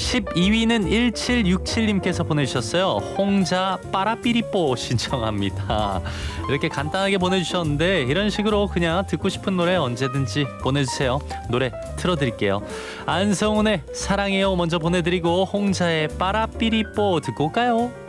12위는 1767님께서 보내주셨어요. 홍자 빠라삐리뽀 신청합니다. 이렇게 간단하게 보내주셨는데 이런 식으로 그냥 듣고 싶은 노래 언제든지 보내주세요. 노래 틀어드릴게요. 안성훈의 사랑해요 먼저 보내드리고 홍자의 빠라삐리뽀 듣고 올까요?